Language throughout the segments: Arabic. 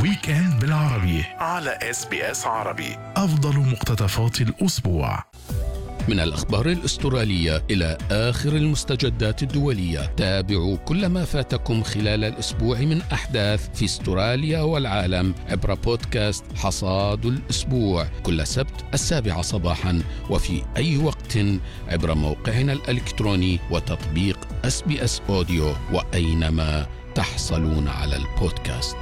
ويكند بالعربي على SBS عربي. أفضل مقتطفات الأسبوع. من الأخبار الأسترالية إلى آخر المستجدات الدولية، تابعوا كل ما فاتكم خلال الأسبوع من أحداث في أستراليا والعالم عبر بودكاست حصاد الأسبوع كل سبت 7 صباحا، وفي أي وقت عبر موقعنا الإلكتروني وتطبيق SBS أوديو، وأينما تحصلون على البودكاست.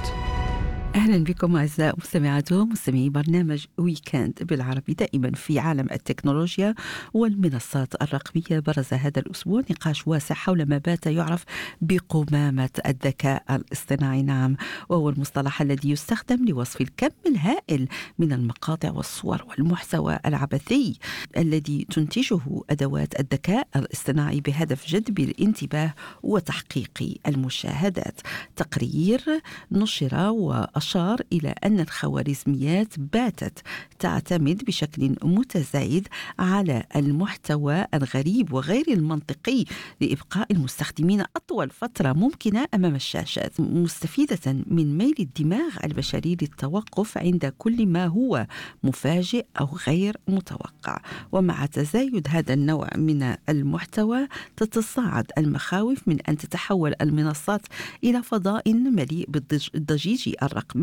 أهلا بكم أعزائي مستمعاتي ومستمعي برنامج ويكند بالعربي. دائما في عالم التكنولوجيا والمنصات الرقمية، برز هذا الأسبوع نقاش واسع حول ما بات يعرف بقمامة الذكاء الاصطناعي. نعم، وهو المصطلح الذي يستخدم لوصف الكم الهائل من المقاطع والصور والمحتوى العبثي الذي تنتجه أدوات الذكاء الاصطناعي بهدف جذب الانتباه وتحقيق المشاهدات. تقرير نشر أشار إلى أن الخوارزميات باتت تعتمد بشكل متزايد على المحتوى الغريب وغير المنطقي لإبقاء المستخدمين أطول فترة ممكنة أمام الشاشات، مستفيدة من ميل الدماغ البشري للتوقف عند كل ما هو مفاجئ أو غير متوقع. ومع تزايد هذا النوع من المحتوى تتصاعد المخاوف من أن تتحول المنصات إلى فضاء مليء بالضجيج الرقمي،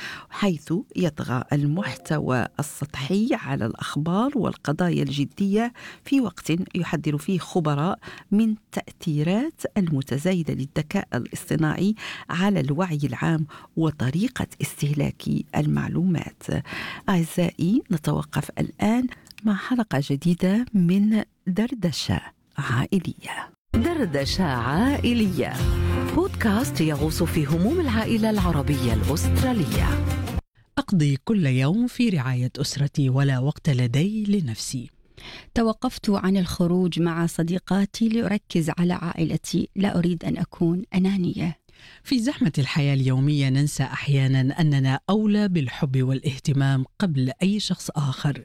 حيث يطغى المحتوى السطحي على الأخبار والقضايا الجدية، في وقت يحذر فيه خبراء من تأثيرات المتزايدة للذكاء الاصطناعي على الوعي العام وطريقة استهلاك المعلومات. أعزائي، نتوقف الآن مع حلقة جديدة من دردشة عائلية. دردشة عائلية، بودكاست يغوص في هموم العائلة العربية الأسترالية. أقضي كل يوم في رعاية أسرتي ولا وقت لدي لنفسي. توقفت عن الخروج مع صديقاتي لأركز على عائلتي، لا أريد أن أكون أنانية. في زحمة الحياة اليومية ننسى أحيانا أننا أولى بالحب والاهتمام قبل أي شخص آخر،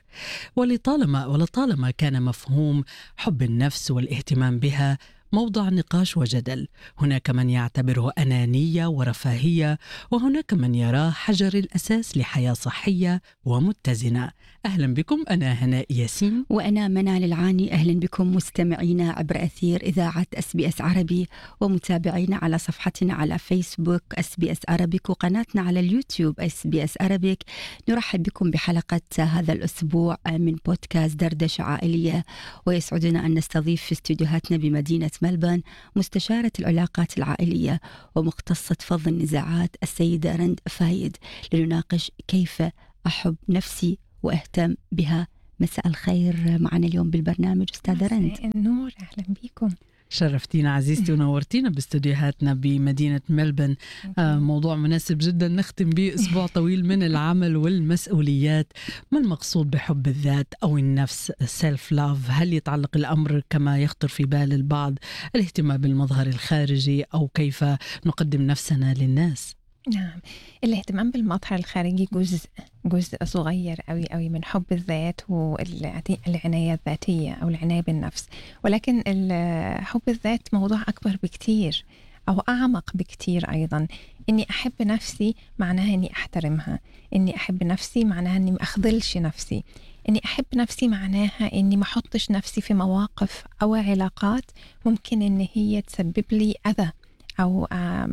ولطالما كان مفهوم حب النفس والاهتمام بها موضع نقاش وجدل. هناك من يعتبره أنانية ورفاهية، وهناك من يراه حجر الأساس لحياة صحية ومتزنة. أهلا بكم، أنا هناء ياسين وأنا منال العاني. أهلا بكم مستمعينا عبر أثير إذاعة SBS عربي، ومتابعينا على صفحتنا على فيسبوك SBS عربيك، وقناتنا على اليوتيوب SBS عربيك. نرحب بكم بحلقة هذا الأسبوع من بودكاست دردشة عائلية، ويسعدنا أن نستضيف في استوديوهاتنا بمدينة ملبورن مستشارة العلاقات العائلية ومختصة فض النزاعات السيدة رند فايد، لنناقش كيف أحب نفسي وأهتم بها. مساء الخير، معنا اليوم بالبرنامج أستاذة رند. مساء النور، أهلا بكم. شرفتينا عزيزتي ونورتينا باستوديوهاتنا بمدينة ملبورن. موضوع مناسب جدا نختم به أسبوع طويل من العمل والمسؤوليات. ما المقصود بحب الذات أو النفس self love؟ هل يتعلق الأمر كما يخطر في بال البعض الاهتمام بالمظهر الخارجي، أو كيف نقدم نفسنا للناس؟ نعم، الاهتمام بالمظهر الخارجي جزء صغير قوي من حب الذات والعناية الذاتية أو العناية بالنفس، ولكن حب الذات موضوع أكبر بكتير أو أعمق بكتير. أيضا إني أحب نفسي معناها إني أحترمها، إني أحب نفسي معناها إني ما أخذلش نفسي، إني أحب نفسي معناها إني ما أحطش نفسي في مواقف أو علاقات ممكن إن هي تسبب لي أذى أو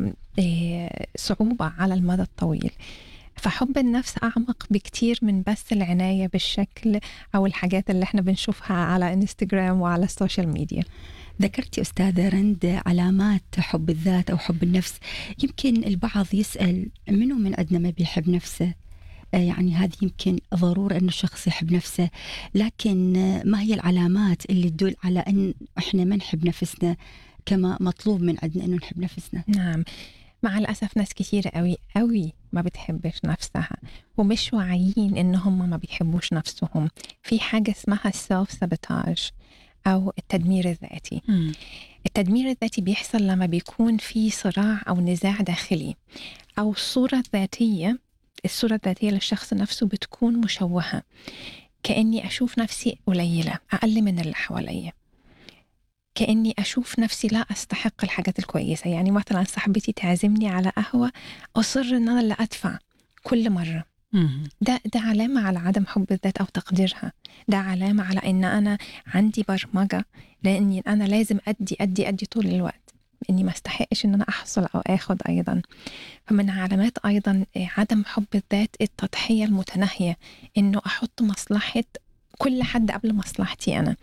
صعوبة على المدى الطويل. فحب النفس أعمق بكتير من بس العناية بالشكل أو الحاجات اللي احنا بنشوفها على انستغرام وعلى السوشيال ميديا. ذكرتي أستاذة رند علامات حب الذات أو حب النفس. يمكن البعض يسأل منو من عندنا ما بيحب نفسه؟ يعني هذه يمكن ضرورة أن الشخص يحب نفسه، لكن ما هي العلامات اللي تدل على أن إحنا ما نحب نفسنا كما مطلوب من عندنا أنه نحب نفسنا؟ نعم، مع الأسف ناس كتير قوي ما بتحبش نفسها ومش واعيين إنهم ما بيحبوش نفسهم. في حاجة اسمها self sabotage أو التدمير الذاتي. التدمير الذاتي بيحصل لما بيكون في صراع أو نزاع داخلي، أو الصورة الذاتية للشخص نفسه بتكون مشوهة، كأني أشوف نفسي قليلة، أقل من اللي حواليا، كأني أشوف نفسي لا أستحق الحاجات الكويسة. يعني مثلا صاحبتي تعزمني على قهوة، أصر إن أنا اللي أدفع كل مرة. ده علامة على عدم حب الذات أو تقديرها. ده علامة على إن أنا عندي برمجة لأني أنا لازم أدي طول الوقت، إني ما استحقش إن أنا أحصل أو أخذ أيضا. فمن علامات أيضا عدم حب الذات التضحية المتناهية، إنه أحط مصلحة كل حد قبل مصلحتي أنا.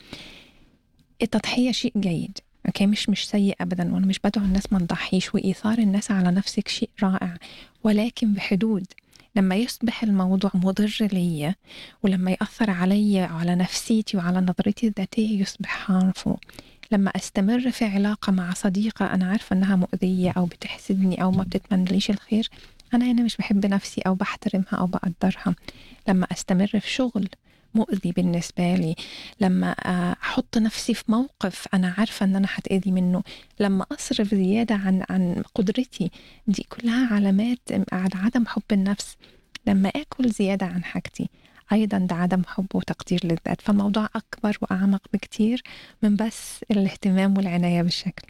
التضحية شيء جيد، أوكي، مش سيء أبدا، وأنا مش بدعو الناس ما تضحيش، وإيثار الناس على نفسك شيء رائع، ولكن بحدود. لما يصبح الموضوع مضر لي، ولما يأثر علي وعلى نفسيتي وعلى نظرتي الذاتية، يصبح harmful. لما أستمر في علاقة مع صديقة أنا عارفة أنها مؤذية أو بتحسدني أو ما بتتمنليش الخير، أنا هنا مش بحب نفسي أو بحترمها أو بقدرها. لما أستمر في شغل مؤذي بالنسبة لي، لما أحط نفسي في موقف أنا عارفة أن أنا هتأذي منه، لما أصرف زيادة عن قدرتي، دي كلها علامات عدم حب النفس. لما أكل زيادة عن حاجتي، أيضا ده عدم حب وتقدير للذات. فالموضوع أكبر وأعمق بكتير من بس الاهتمام والعناية بالشكل.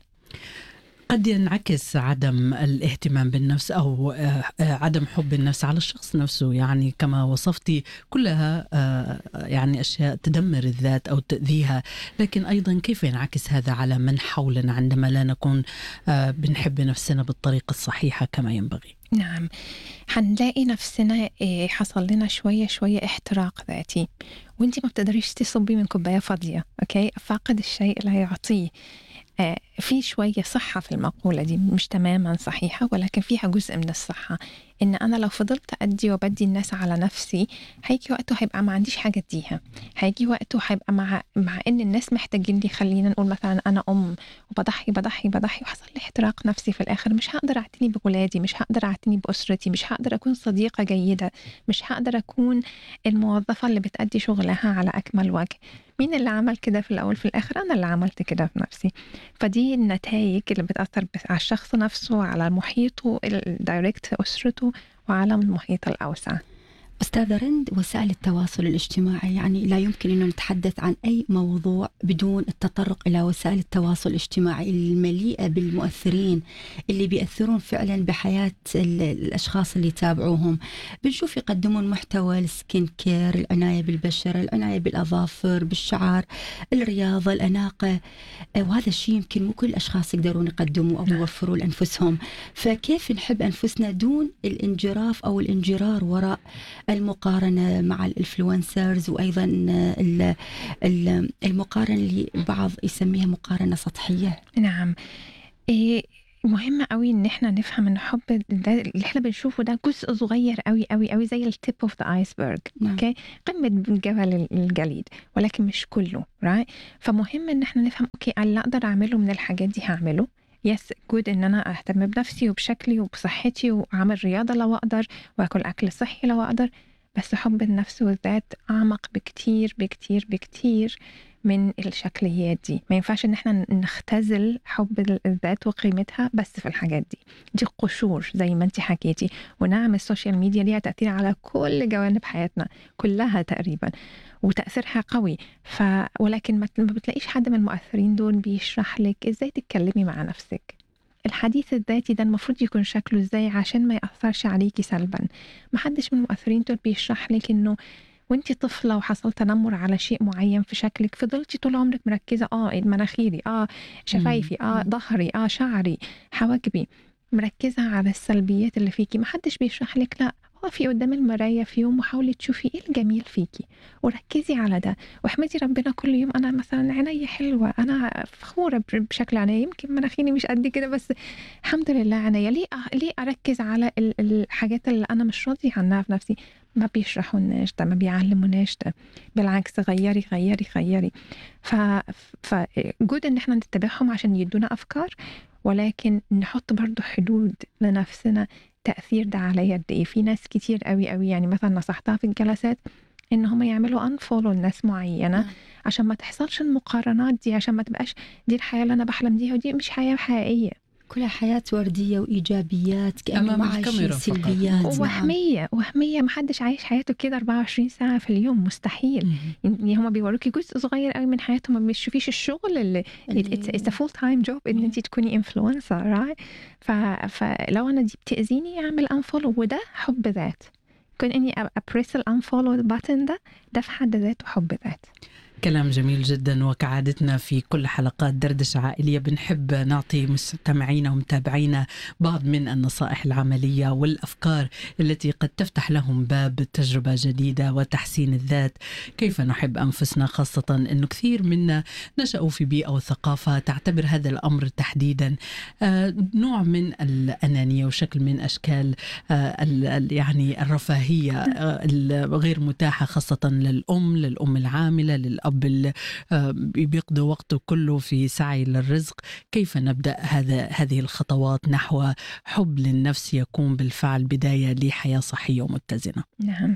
قد ينعكس عدم الاهتمام بالنفس أو عدم حب النفس على الشخص نفسه، يعني كما وصفتي كلها يعني أشياء تدمر الذات أو تأذيها، لكن أيضا كيف ينعكس هذا على من حولنا عندما لا نكون بنحب نفسنا بالطريقة الصحيحة كما ينبغي؟ نعم، هنلاقي نفسنا حصل لنا شوية احتراق ذاتي، وانتي ما بتقدريش تصبي من كوباية فاضية، أوكي؟ فاقد الشيء لا يعطيه. في شوية صحة في المقولة دي، مش تماما صحيحة ولكن فيها جزء من الصحة. إن أنا لو فضلت أدي وبدي الناس على نفسي، هيجي وقته هيبقى ما عنديش حاجة أديها، هيجي وقته هيبقى مع إن الناس محتاجين لي. خلينا نقول مثلا أنا وبضحي وحصل لي احتراق نفسي في الآخر، مش هقدر أعتني بولادي، مش هقدر أعتني بأسرتي، مش هقدر أكون صديقة جيدة، مش هقدر أكون الموظفة اللي بتأدي شغلها على أكمل وجه. مين اللي عمل كده في الأول في الآخر؟ أنا اللي عملت كده في نفسي. فدي النتائج اللي بتأثر على الشخص نفسه، على محيطه الدايركت، أسرته، وعلى المحيط الأوسع. أستاذة رند، وسائل التواصل الاجتماعي، يعني لا يمكن أن نتحدث عن أي موضوع بدون التطرق إلى وسائل التواصل الاجتماعي المليئة بالمؤثرين اللي بيأثرون فعلا بحياة الأشخاص اللي يتابعوهم. بنشوف يقدمون محتوى السكين كير، العناية بالبشرة، العناية بالأظافر، بالشعر، الرياضة، الأناقة، وهذا الشيء يمكن مو كل الأشخاص يقدرون يقدموا أو يوفروا لأنفسهم. فكيف نحب أنفسنا دون الانجراف أو الانجرار وراء المقارنة مع الانفلونسرز، وأيضا المقارنة اللي بعض يسميها مقارنة سطحية؟ نعم، مهم قوي ان احنا نفهم ان حب ده اللي احنا بنشوفه ده جزء صغير قوي قوي قوي، زي التيب اوف ذا ايسبرغ، اوكي، قمة جبل الجليد، ولكن مش كله، رايت؟ فمهم ان احنا نفهم اوكي اللي اقدر اعمله من الحاجات دي هعمله. يس جود ان انا اهتم بنفسي وبشكلي وبصحتي، واعمل رياضة لو اقدر، واكل اكل صحي لو اقدر. بس حب النفس والذات اعمق بكتير بكتير بكتير من الشكليات دي. ما ينفعش ان احنا نختزل حب الذات وقيمتها بس في الحاجات دي قشور زي ما انت حكيتي. ونعم، السوشيال ميديا ليها تأثير على كل جوانب حياتنا كلها تقريبا، وتأثيرها قوي. ولكن ما بتلاقيش حد من المؤثرين دول بيشرح لك ازاي تتكلمي مع نفسك. الحديث الذاتي ده المفروض يكون شكله ازاي عشان ما يأثرش عليكي سلبا. ما حدش من المؤثرين دول بيشرح لك انه وانتي طفلة وحصل تنمر على شيء معين في شكلك، فضلتي طول عمرك مركزة مناخيري، شفايفي، ظهري، شعري، حواجبي، مركزة على السلبيات اللي فيكي. ما حدش بيشرح لك لا، وقفي قدام المراية في يوم وحاولي تشوفي ايه الجميل فيكي وركزي على ده، واحمدي ربنا كل يوم. انا مثلا عيني حلوة، انا فخورة بشكل عيني، يمكن مناخيري مش قد كده بس الحمد لله عيني. ليه اركز على الحاجات اللي انا مش راضية عنها في نفسي؟ ما بيشرحوناش ده، ما بيعلموناش ده، بالعكس غيري غيري غيري. فجود ان احنا نتبعهم عشان يدونا افكار، ولكن نحط برضو حدود لنفسنا. تأثير ده عليا قد ايه؟ في ناس كتير قوي قوي، يعني مثلا نصحتها في الجلسات ان هم يعملوا انفولو لناس معينة عشان ما تحصلش المقارنات دي، عشان ما تبقاش دي الحياة اللي انا بحلم بيها ودي مش حياة حقيقية. كلها حياة وردية وإيجابيات، كأنه ما عايشين سلبيات وهمية. محدش عايش حياته كده 24 ساعة في اليوم، مستحيل. يعني هما بيوروكي جزء صغير قوي من حياتهم، ما بيشوفيش الشغل اللي it's a full time job ان انتي تكوني انفلونسر، right؟ فلو انا دي بتأذيني اعمل انفولو، وده حب ذات. كون إني أبريس الأنفولو باتن ده في حد ذاته حب ذات. كلام جميل جدا. وكعادتنا في كل حلقات دردشة عائلية بنحب نعطي مستمعينا ومتابعينا بعض من النصائح العملية والأفكار التي قد تفتح لهم باب تجربة جديدة وتحسين الذات. كيف نحب أنفسنا، خاصة أنه كثير منا نشأوا في بيئة وثقافة تعتبر هذا الأمر تحديدا نوع من الأنانية وشكل من أشكال يعني الرفاهية الغير متاحة، خاصة للأم العاملة، للأب بيقضوا وقته كله في سعي للرزق. كيف نبدأ هذه الخطوات نحو حب للنفس يكون بالفعل بداية لحياة صحية ومتزنة؟ نعم،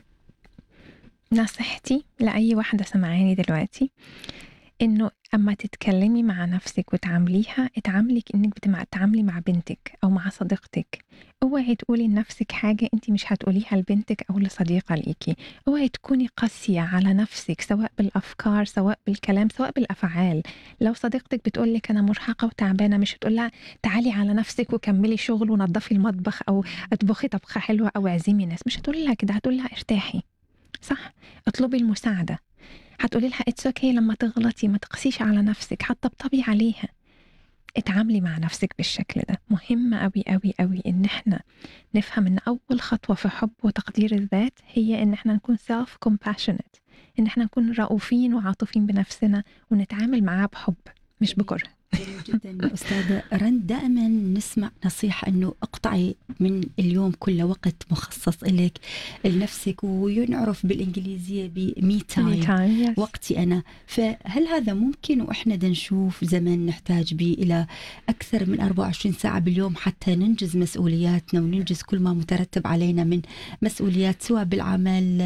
نصيحتي لأي واحدة سمعاني دلوقتي إنه أما تتكلمي مع نفسك وتعامليها، اتعاملي كأنك بتتعاملي مع بنتك أو مع صديقتك. اوعي تقولي لنفسك حاجة انت مش هتقوليها لبنتك أو لصديقة ليكي. اوعي تكوني قاسية على نفسك، سواء بالأفكار سواء بالكلام سواء بالأفعال. لو صديقتك بتقولك أنا مرهقة وتعبانة، مش هتقولها تعالي على نفسك وكملي شغل ونظفي المطبخ أو اطبخي طبخة حلوة أو اعزمي ناس. مش هتقولها كده، هتقولها ارتاحي، صح؟ اطلبي المساعدة. هتقولي لها اتس اوكي لما تغلطي، ما تقسيش على نفسك، هتطبطبي عليها. اتعاملي مع نفسك بالشكل ده. مهم قوي قوي قوي ان احنا نفهم ان اول خطوة في حب وتقدير الذات هي ان احنا نكون self compassionate، ان احنا نكون رؤوفين وعاطفين بنفسنا ونتعامل معاه بحب مش بكره. جدا أستاذة رند، دائما نسمع نصيحة أنه اقطعي من اليوم كل وقت مخصص لك لنفسك، وينعرف بالإنجليزية بمي تايم، وقتي أنا. فهل هذا ممكن وإحنا نشوف زمن نحتاج به إلى أكثر من 24 ساعة باليوم حتى ننجز مسؤولياتنا وننجز كل ما مترتب علينا من مسؤوليات سواء بالعمل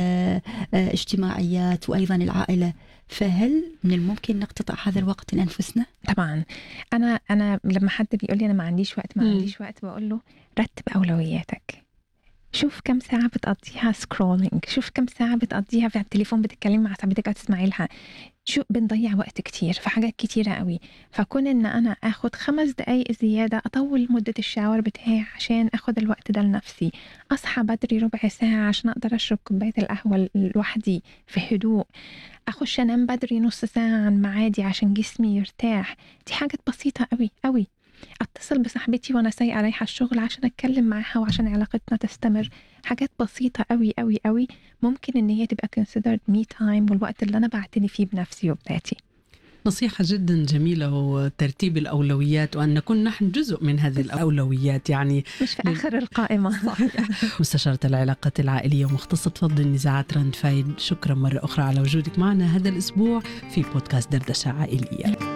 اجتماعيات وأيضا العائلة؟ فهل من الممكن نقتطع هذا الوقت لأنفسنا؟ طبعا. أنا لما حد بيقول لي أنا ما عنديش وقت بقول له رتب أولوياتك. شوف كم ساعة بتقضيها سكرولينج، شوف كم ساعة بتقضيها في التليفون بتتكلم مع صاحبتك أو تسمعي لها. شو بنضيع وقت كتير في حاجات كتيرة قوي. فكون إن أنا أخد 5 دقايق زيادة، أطول مدة الشاور بتاعي عشان أخد الوقت ده لنفسي، أصحى بدري ربع ساعة عشان أقدر أشرب كوباية القهوة لوحدي في هدوء، أخش أنام بدري نص ساعة عن معادي عشان جسمي يرتاح. دي حاجات بسيطة قوي قوي. أتصل بصاحبتي وأنا سايقة رايحة الشغل عشان أتكلم معها وعشان علاقتنا تستمر. حاجات بسيطة قوي قوي قوي ممكن إن هي تبقى considered me time، والوقت اللي أنا بعتني فيه بنفسي وبذاتي. نصيحة جدا جميلة، وترتيب الأولويات، وأن نكون نحن جزء من هذه الأولويات، يعني مش في آخر القائمة. مستشارة العلاقات العائلية ومختصة فض النزاعات رند فايد، شكرا مرة أخرى على وجودك معنا هذا الأسبوع في بودكاست دردشة عائلية.